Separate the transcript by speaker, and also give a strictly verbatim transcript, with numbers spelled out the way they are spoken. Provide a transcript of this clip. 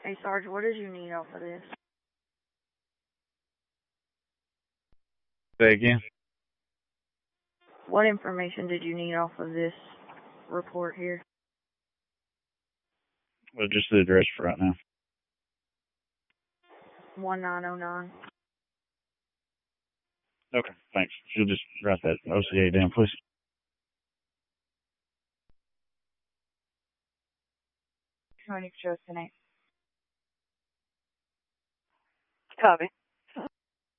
Speaker 1: Hey, Sarge, what did you need off of this?
Speaker 2: Say again?
Speaker 1: What information did you need off of this report here?
Speaker 2: Well, just the address for right now.
Speaker 1: one nine oh nine.
Speaker 2: Okay, thanks. You'll just write that O C A down, please.
Speaker 1: Twenty Patrol Connect.
Speaker 3: Copy.